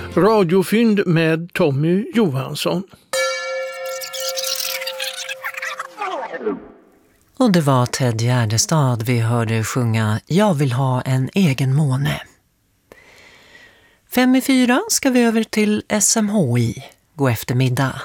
Radiofynd med Tommy Johansson. Och det var Ted Gärdestad vi hörde sjunga Jag vill ha en egen måne. 5:04 ska vi över till SMHI. God eftermiddag.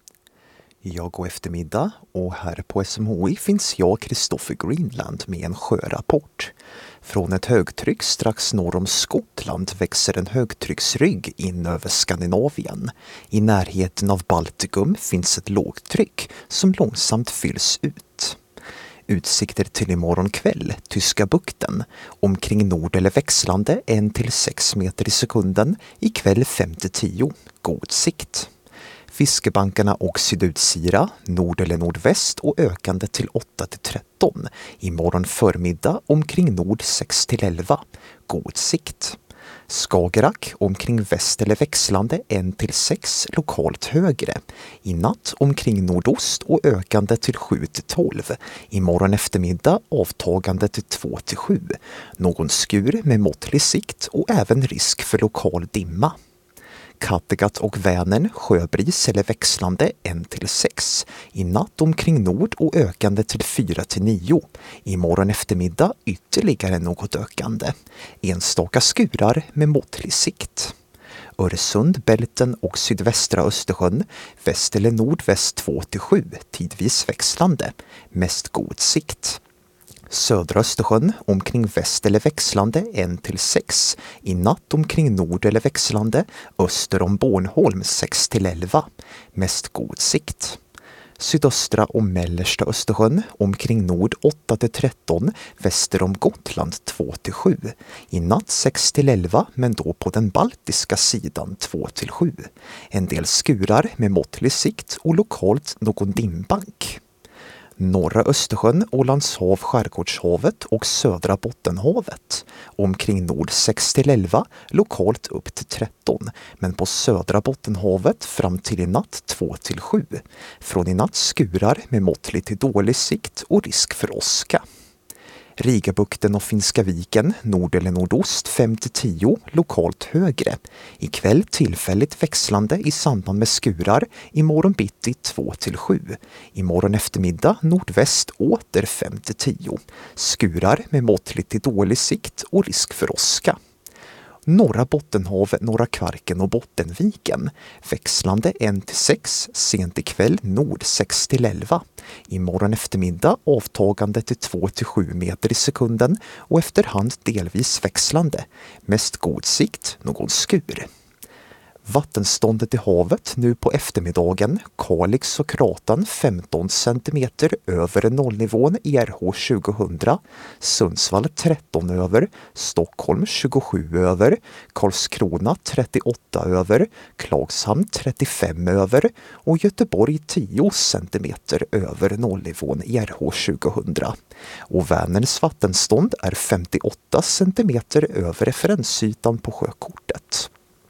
Ja, god eftermiddag, och här på SMHI finns jag, Kristoffer Greenland, med en sjörapport. Från ett högtryck strax norr om Skottland växer en högtrycksrygg in över Skandinavien. I närheten av Baltikum finns ett lågtryck som långsamt fylls ut. Utsikter till imorgon kväll, Tyska bukten. Omkring nord eller växlande 1-6 meter i sekunden, ikväll 5-10, god sikt. Fiskebankarna och sydutsira, nord eller nordväst och ökande till 8-13. Imorgon förmiddag omkring nord 6-11, god sikt. Skagerrak omkring väst eller växlande 1-6, lokalt högre. I natt omkring nordost och ökande till 7-12. Imorgon eftermiddag avtagande till 2-7. Någon skur med måttlig sikt och även risk för lokal dimma. Kattegatt och Vänern sjöbris eller växlande 1-6. I natt omkring nord och ökande till 4-9. Imorgon eftermiddag ytterligare något ökande. Enstaka skurar med måttlig sikt. Öresund, Bälten och sydvästra Östersjön väst eller nordväst 2-7, tidvis växlande. Mest god sikt. Södra Östersjön omkring väst eller växlande 1-6. I natt omkring nord eller växlande. Öster om Bornholm 6-11. Mest god sikt. Sydöstra och mellersta Östersjön omkring nord 8-13. Väster om Gotland 2-7. I natt 6-11, men då på den baltiska sidan 2-7. En del skurar med måttlig sikt och lokalt någon dimbank. Norra Östersjön, Ålandshav, Skärgårdshavet och södra Bottenhavet. Omkring nord 6-11, lokalt upp till 13. Men på södra Bottenhavet fram till i natt 2-7. Från i natt skurar med måttlig till dålig sikt och risk för åska. Rigabukten och Finska viken, nord eller nordost 5-10, lokalt högre. Ikväll tillfälligt växlande i samband med skurar, imorgon bitti 2-7. Imorgon eftermiddag nordväst åter 5-10. Skurar med måttligt till dålig sikt och risk för åska. Norra Bottenhav, Norra Kvarken och Bottenviken. Växlande 1-6, sent ikväll nord 6-11. Imorgon eftermiddag avtagande till 2-7 meter i sekunden och efterhand delvis växlande. Mest god sikt, någon skur. Vattenståndet i havet nu på eftermiddagen, Kalix och Kratan 15 cm över nollnivån i RH 2000, Sundsvall 13 över, Stockholm 27 över, Karlskrona 38 över, Klagshamn 35 över och Göteborg 10 cm över nollnivån i RH 2000. Och Vänerns vattenstånd är 58 cm över referensytan på sjökortet.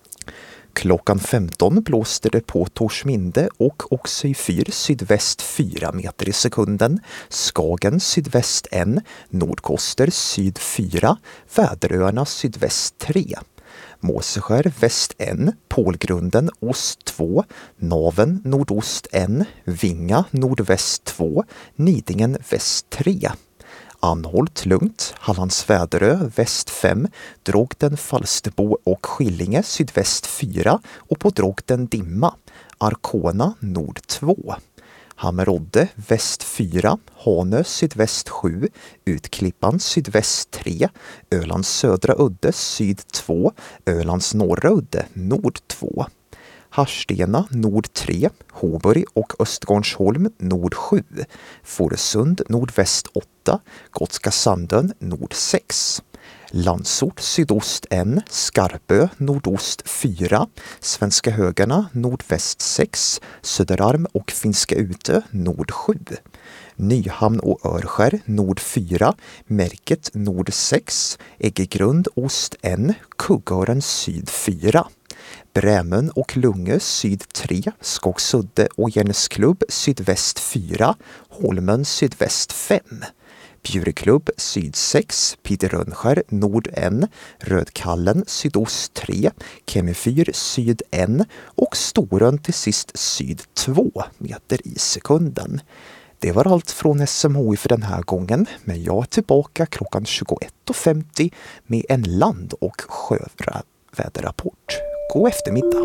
Klockan 15 blåste det på Torsminde och också i fyr sydväst 4 meter i sekunden, Skagen sydväst 1, Nordkoster syd 4, Väderöarna sydväst 3. Måseskär väst 1, Pålgrunden ost 2, Naven nordost 1, Vinga nordväst 2, Nidingen väst 3. Anholt lugnt, Hallands Väderö väst 5, Drogden, Falsterbo och Skillinge sydväst 4 och på Drogden dimma, Arkona nord 2. Hammerodde väst 4, Hanö sydväst 7, Utklippan sydväst 3, Ölands södra udde syd 2, Ölands norra udde nord 2. Harstena nord 3, Hoburg och Östgårdsholm nord 7, Fårösund nordväst 8, Gotska Sandön nord 6. Landsort sydost 1, Skarpö nordost 4, Svenska Högarna nordväst 6, Söderarm och Finska Utö nord 7. Nyhamn och Örskär nord 4, Märket nord 6, Äggegrund ost 1, Kuggören syd 4. Brämön och Lungö syd 3, Skogsudde och Järnesklubb sydväst 4, Holmen sydväst 5. Bjureklubb syd 6, Peter Rönnskär nord 1, Rödkallen sydost 3, Kemifyr syd 1 och Storön till sist syd 2 meter i sekunden. Det var allt från SMHI för den här gången, men jag är tillbaka klockan 21.50 med en land- och sjöväderrapport. God eftermiddag!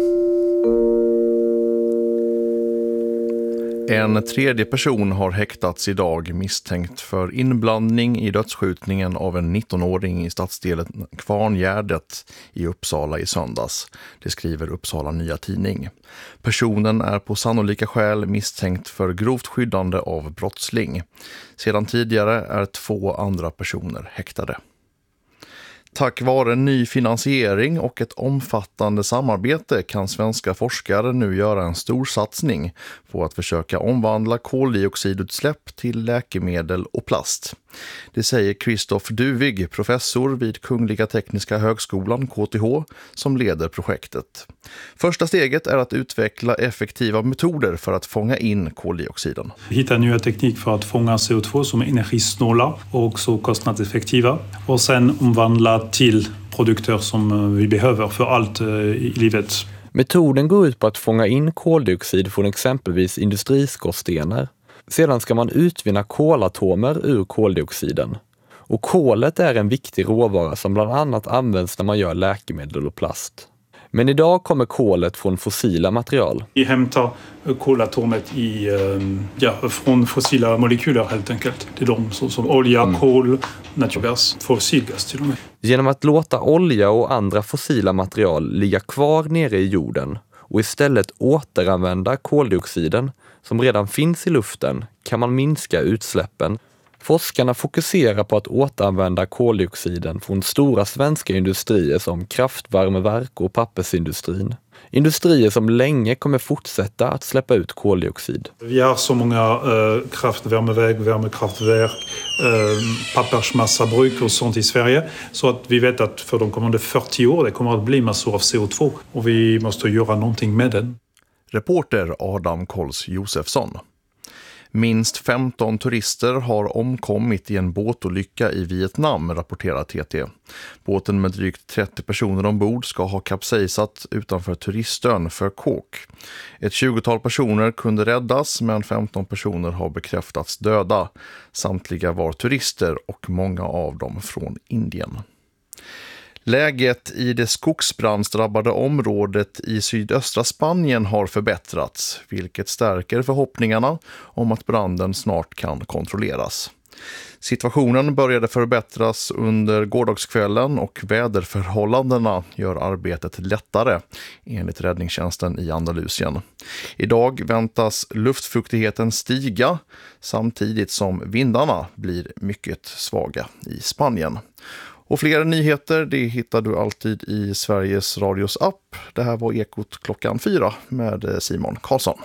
En tredje person har häktats idag misstänkt för inblandning i dödsskjutningen av en 19-åring i stadsdelen Kvarngärdet i Uppsala i söndags. Det skriver Uppsala Nya Tidning. Personen är på sannolika skäl misstänkt för grovt skyddande av brottsling. Sedan tidigare är 2 andra personer häktade. Tack vare ny finansiering och ett omfattande samarbete kan svenska forskare nu göra en stor satsning på att försöka omvandla koldioxidutsläpp till läkemedel och plast. Det säger Christoph Duvig, professor vid Kungliga Tekniska högskolan, KTH, som leder projektet. Första steget är att utveckla effektiva metoder för att fånga in koldioxiden. Vi hittar nya teknik för att fånga CO2 som är energisnåla och också kostnadseffektiva. Och sen omvandla till produkter som vi behöver för allt i livet. Metoden går ut på att fånga in koldioxid från exempelvis industriskorstenar. Sedan ska man utvinna kolatomer ur koldioxiden. Och kolet är en viktig råvara som bland annat används när man gör läkemedel och plast. Men idag kommer kolet från fossila material. Vi hämtar kolatomet från fossila molekyler helt enkelt. Det är de som olja, kol, naturgas, fossilgas till och med. Genom att låta olja och andra fossila material ligga kvar nere i jorden och istället återanvända koldioxiden som redan finns i luften kan man minska utsläppen. Forskarna fokuserar på att återanvända koldioxiden från stora svenska industrier som kraftvärmeverk och pappersindustrin. Industrier som länge kommer fortsätta att släppa ut koldioxid. Vi har så många kraftvärmeverk, värmekraftverk, pappersmassabruk och sånt i Sverige. Så att vi vet att för de kommande 40 år det kommer att bli massor av CO2 och vi måste göra någonting med den. Reporter Adam Kols Josefsson. Minst 15 turister har omkommit i en båtolycka i Vietnam, rapporterar TT. Båten med drygt 30 personer ombord ska ha kapsejsat utanför turistön för Kok. Ett 20-tal personer kunde räddas, men 15 personer har bekräftats döda. Samtliga var turister och många av dem från Indien. Läget i det skogsbrandsdrabbade området i sydöstra Spanien har förbättrats, vilket stärker förhoppningarna om att branden snart kan kontrolleras. Situationen började förbättras under gårdagskvällen och väderförhållandena gör arbetet lättare, enligt räddningstjänsten i Andalusien. Idag väntas luftfuktigheten stiga samtidigt som vindarna blir mycket svaga i Spanien. Och fler nyheter det hittar du alltid i Sveriges Radios app. Det här var Ekot klockan 4 med Simon Karlsson.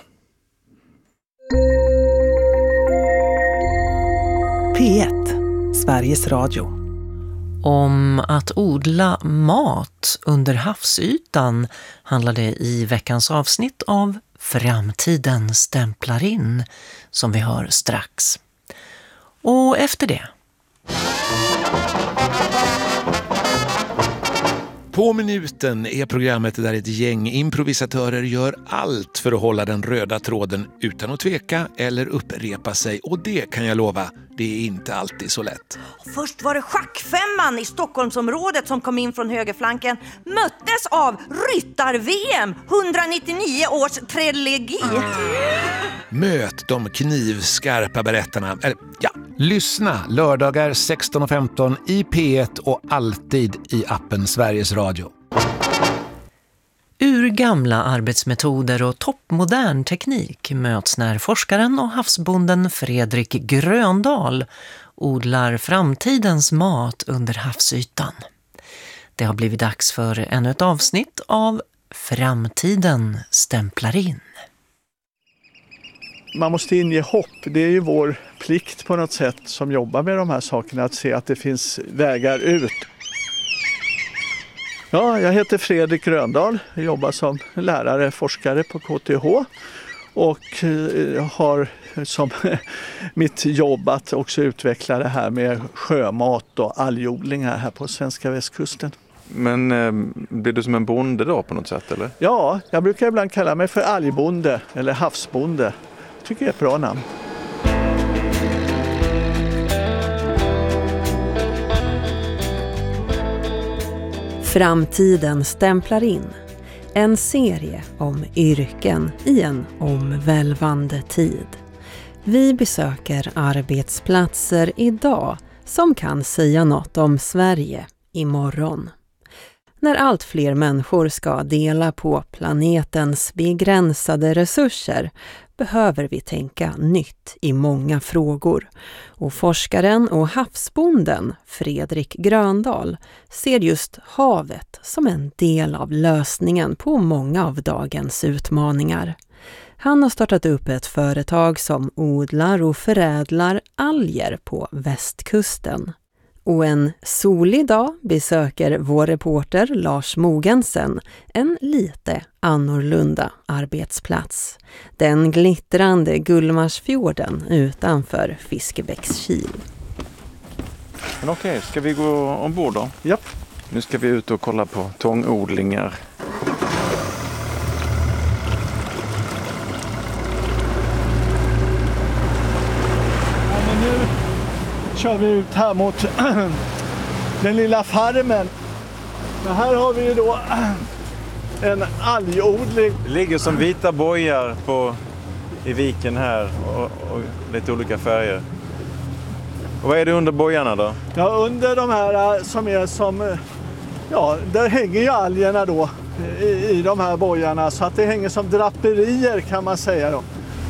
P1, Sveriges Radio. Om att odla mat under havsytan handlade i veckans avsnitt av Framtiden stämplar in, som vi hör strax. Och efter det... På minuten är programmet där ett gäng improvisatörer gör allt för att hålla den röda tråden utan att tveka eller upprepa sig. Och det kan jag lova, det är inte alltid så lätt. Först var det schackfemman i Stockholmsområdet som kom in från högerflanken. Möttes av Ryttar-VM, 199 års trilogi. Möt de knivskarpa berättarna. Lyssna lördagar 16:15 i P1 och alltid i appen Sveriges Radio. Urgamla arbetsmetoder och toppmodern teknik möts när forskaren och havsbonden Fredrik Gröndahl odlar framtidens mat under havsytan. Det har blivit dags för ännu ett avsnitt av Framtiden stämplar in. Man måste inge hopp. Det är ju vår plikt på något sätt som jobbar med de här sakerna att se att det finns vägar ut. Ja, jag heter Fredrik Gröndahl. Jag jobbar som lärare, forskare på KTH. och har som mitt jobb att också utveckla det här med sjömat och algodling här på svenska västkusten. Men blir du som en bonde då på något sätt eller? Ja, jag brukar ibland kalla mig för algbonde eller havsbonde. Tycker jag är ett bra namn. Framtiden stämplar in. En serie om yrken i en omvälvande tid. Vi besöker arbetsplatser idag som kan säga något om Sverige imorgon. När allt fler människor ska dela på planetens begränsade resurser behöver vi tänka nytt i många frågor. Och forskaren och havsbonden Fredrik Gröndahl ser just havet som en del av lösningen på många av dagens utmaningar. Han har startat upp ett företag som odlar och förädlar alger på västkusten. Och en solig dag besöker vår reporter Lars Mogensen en lite annorlunda arbetsplats. Den glittrande Gullmarsfjorden utanför Fiskebäckskil. Men okej, ska vi gå ombord då? Ja. Nu ska vi ut och kolla på tångodlingar. Kör vi ut här mot den lilla farmen. Men här har vi ju då en algodling. Det ligger som vita bojar i viken här och lite olika färger. Och vad är det under bojarna då? Ja, under de här som är som, ja, där hänger ju algerna då i de här bojarna. Så att det hänger som draperier kan man säga då.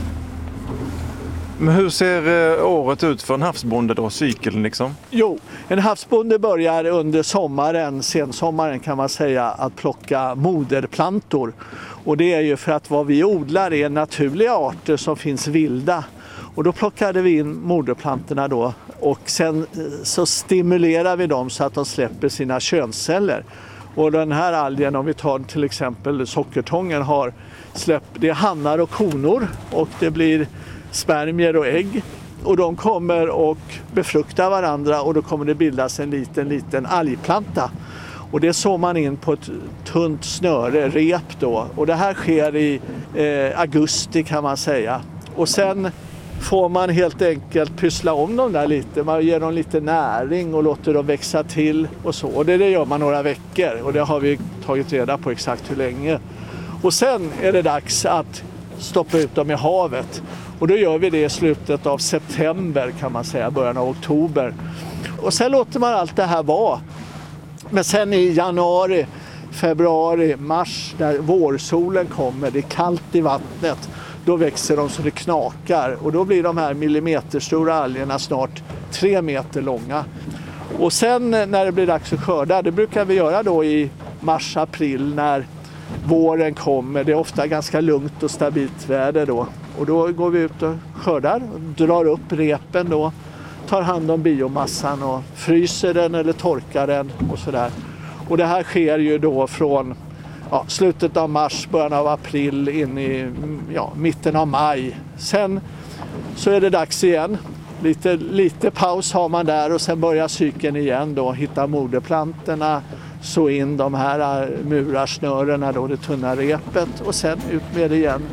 Men hur ser året ut för en havsbonde då, cykeln liksom? Jo, en havsbonde börjar under sommaren, sensommaren kan man säga, att plocka moderplantor. Och det är ju för att vad vi odlar är naturliga arter som finns vilda. Och då plockade vi in moderplantorna då och sen så stimulerar vi dem så att de släpper sina könsceller. Och den här algen, om vi tar till exempel sockertången, har släppt, det är hannar och konor och det blir spermier och ägg och de kommer och befruktar varandra och då kommer det bildas en liten algplanta. Och det sår man in på ett tunt snöre, rep då. Och det här sker i augusti kan man säga. Och sen får man helt enkelt pyssla om dem där lite. Man ger dem lite näring och låter dem växa till och så. Och det gör man några veckor och det har vi tagit reda på exakt hur länge. Och sen är det dags att stoppa ut dem i havet. Och då gör vi det i slutet av september kan man säga, början av oktober. Och sen låter man allt det här vara. Men sen i januari, februari, mars, när vårsolen kommer, det är kallt i vattnet, då växer de så det knakar. Och då blir de här millimeterstora algerna snart 3 meter långa. Och sen när det blir dags att skörda, det brukar vi göra då i mars, april när våren kommer. Det är ofta ganska lugnt och stabilt väder då. Och då går vi ut och skördar, drar upp repen då, tar hand om biomassan och fryser den eller torkar den och sådär. Och det här sker ju då från slutet av mars, början av april in i mitten av maj. Sen så är det dags igen. Lite paus har man där och sen börjar cykeln igen då, hitta moderplantorna, så in de här murarsnörena då, det tunna repet och sen ut med det igen.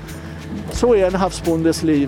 Så är en havsbondes liv.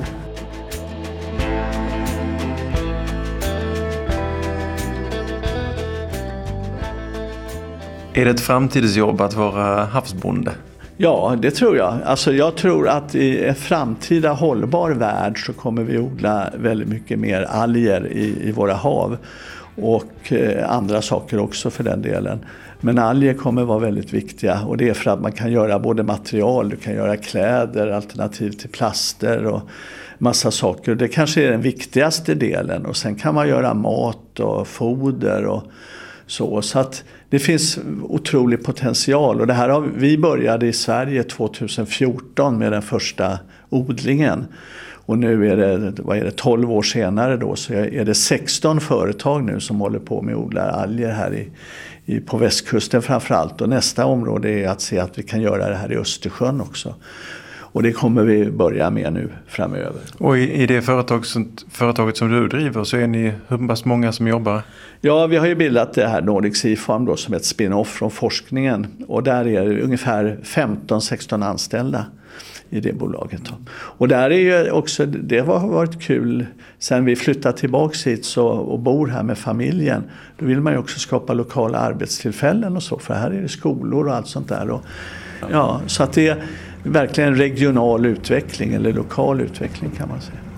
Är det ett framtidsjobb att vara havsbonde? Ja, det tror jag. Alltså jag tror att i en framtida hållbar värld så kommer vi odla väldigt mycket mer alger i våra hav. Och andra saker också för den delen. Men alger kommer vara väldigt viktiga och det är för att man kan göra både material, du kan göra kläder, alternativ till plaster och massa saker. Det kanske är den viktigaste delen och sen kan man göra mat och foder och så att det finns otrolig potential och det här vi började i Sverige 2014 med den första odlingen. Och nu är det 12 år senare då så är det 16 företag nu som håller på med att odla alger här på västkusten framförallt. Och nästa område är att se att vi kan göra det här i Östersjön också. Och det kommer vi börja med nu framöver. Och i det företaget som du driver så är ni hur pass många som jobbar? Ja, vi har ju bildat det här Nordic Sea Farm då, som ett spin-off från forskningen. Och där är det ungefär 15-16 anställda i det bolaget. Och där är ju också, det har varit kul sen vi flyttade tillbaka hit och bor här med familjen. Då vill man ju också skapa lokala arbetstillfällen och så, för här är det skolor och allt sånt där. Och, ja, så att det är verkligen regional utveckling eller lokal utveckling kan man säga.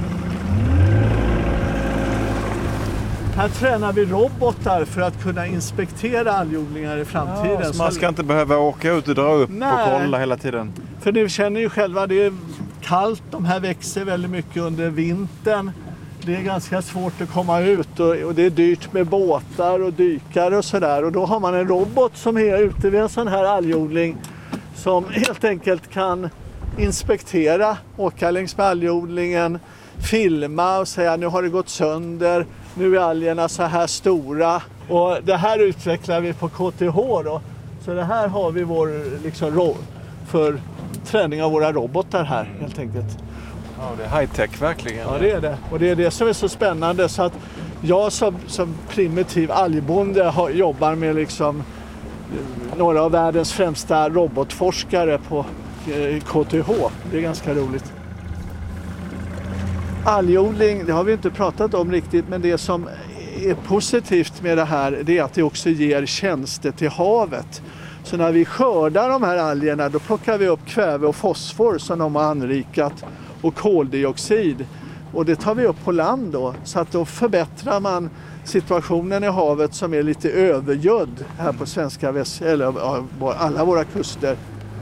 Här tränar vi robotar för att kunna inspektera algodlingar i framtiden. Ja, så man ska inte behöva åka ut och dra upp och kolla hela tiden. För ni känner ju själva, det är kallt, de här växer väldigt mycket under vintern. Det är ganska svårt att komma ut och det är dyrt med båtar och dykare och sådär. Och då har man en robot som är ute vid en sån här algodling som helt enkelt kan inspektera, åka längs med algodlingen, filma och säga nu har det gått sönder, nu är algerna så här stora. Och det här utvecklar vi på KTH då. Så det här har vi vår liksom för träning av våra robotar här helt enkelt. Ja, det är high-tech verkligen. Ja, det är det. Och det är det som är så spännande, så att jag som primitiv algbonde jobbar med liksom några av världens främsta robotforskare på KTH. Det är ganska roligt. Algodling, det har vi inte pratat om riktigt, men det som är positivt med det här, det är att det också ger tjänster till havet. Så när vi skördar de här algerna, då plockar vi upp kväve och fosfor som de har anrikat och koldioxid. Och det tar vi upp på land då, så att då förbättrar man situationen i havet som är lite övergödd här på svenska alla våra kuster.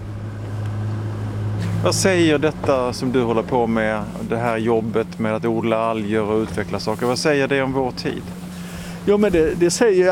Vad säger detta som du håller på med, det här jobbet med att odla alger och utveckla saker, vad säger det om vår tid? Jo, men det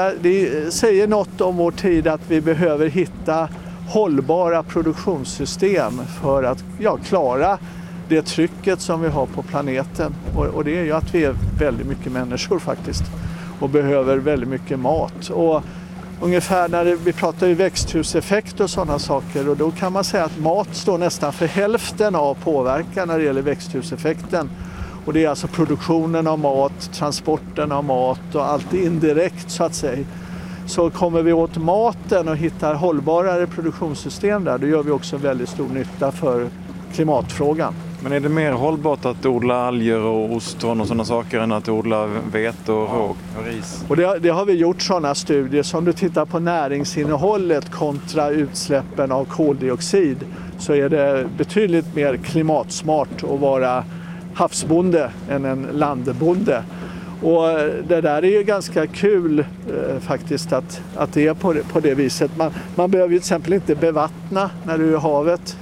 säger något om vår tid, att vi behöver hitta hållbara produktionssystem för att klara det trycket som vi har på planeten. Och det är ju att vi är väldigt mycket människor faktiskt och behöver väldigt mycket mat. Och ungefär när vi pratar ju växthuseffekt och sådana saker, och då kan man säga att mat står nästan för hälften av påverkan när det gäller växthuseffekten. Och det är alltså produktionen av mat, transporten av mat och allt indirekt så att säga. Så kommer vi åt maten och hittar hållbarare produktionssystem där, då gör vi också väldigt stor nytta för klimatfrågan. Men är det mer hållbart att odla alger och ostron och sådana saker än att odla vete och råg och ris? Och det har vi gjort sådana studier. Så om du tittar på näringsinnehållet kontra utsläppen av koldioxid, så är det betydligt mer klimatsmart att vara havsbonde än en landbonde. Och det där är ju ganska kul faktiskt att det är på det viset. Man behöver ju till exempel inte bevattna när du är i havet.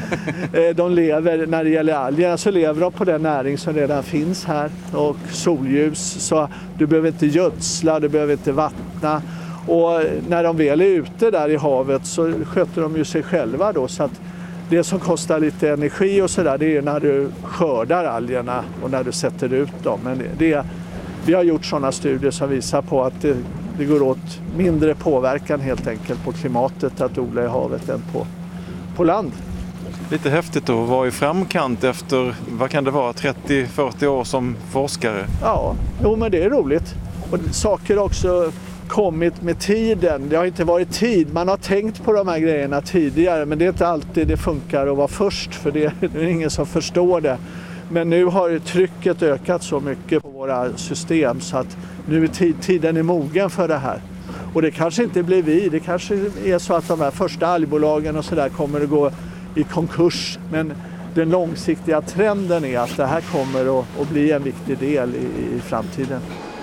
De lever, när det gäller algerna så lever de på den näring som redan finns här och solljus. Så du behöver inte gödsla, du behöver inte vattna. Och när de väl är ute där i havet så sköter de ju sig själva då, så att det som kostar lite energi och sådär, det är när du skördar algerna och när du sätter ut dem. Men vi har gjort sådana studier som visar på att det går åt mindre påverkan helt enkelt på klimatet att odla i havet än på land. Lite häftigt att vara i framkant efter, vad kan det vara, 30-40 år som forskare? Ja, men det är roligt. Och saker också kommit med tiden. Det har inte varit tid. Man har tänkt på de här grejerna tidigare, men det är inte alltid det funkar att vara först, för det är ingen som förstår det. Men nu har trycket ökat så mycket på våra system så att nu är tiden är mogen för det här. Och det kanske inte blir vi. Det kanske är så att de här första algbolagen och så där kommer att gå i konkurs. Men den långsiktiga trenden är att det här kommer att bli en viktig del i framtiden.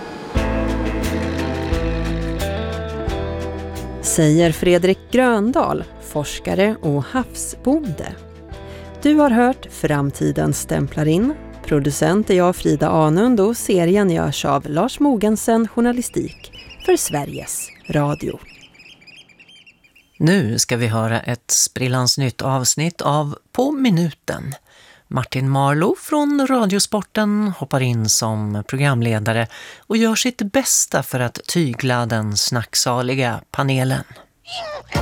Säger Fredrik Gröndahl, forskare och havsbonde. Du har hört Framtiden stämplar in. Producent är jag, Frida Anund, och serien görs av Lars Mogensen, journalistik för Sveriges Radio. Nu ska vi höra ett sprillans nytt avsnitt av På minuten. Martin Marlow från Radiosporten hoppar in som programledare och gör sitt bästa för att tygla den snacksaliga panelen.